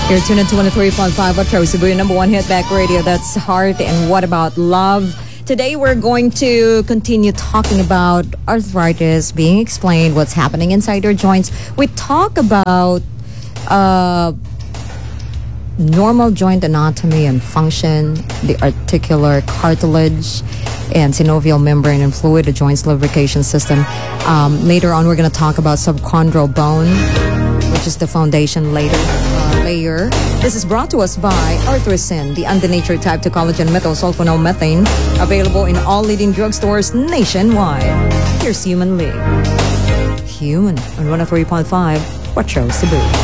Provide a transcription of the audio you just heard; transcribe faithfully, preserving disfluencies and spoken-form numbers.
You're tuned into one oh three point five Metro Cebu, your number one hit back radio. That's Heart and What About Love. Today we're going to continue talking about arthritis, being explained, what's happening inside your joints. We talk about uh, normal joint anatomy and function, the articular cartilage, and synovial membrane and fluid, the joints lubrication system. Um, later on, we're going to talk about subchondral bone, which is the foundation later. Layer. This is brought to us by Arthrosin, the undenatured type two collagen methylsulfonylmethane, available in all leading drugstores nationwide. Here's Human League. Human on one oh three point five Metro Cebu.